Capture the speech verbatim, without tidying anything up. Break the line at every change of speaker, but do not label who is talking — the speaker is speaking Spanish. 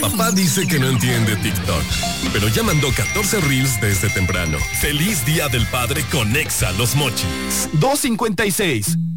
Papá dice que no entiende TikTok, pero ya mandó catorce reels desde temprano. Feliz Día del Padre con Exa Los Mochis.
dos cincuenta y seis.